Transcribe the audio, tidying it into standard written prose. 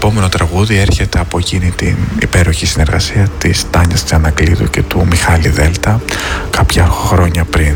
επόμενο τραγούδι έρχεται από εκείνη την υπέροχη συνεργασία της Τάνιας Τζανακλείδου και του Μιχάλη Δέλτα κάποια χρόνια πριν.